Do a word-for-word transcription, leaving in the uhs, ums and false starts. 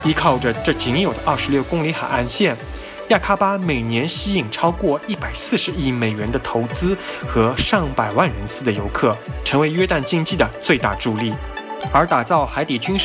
依靠着这仅有的二十六公里海岸线，亚喀巴每年吸引超过一百四十亿美元的投资和上百万人次的游客，成为约旦经济的最大助力。而打造海底军事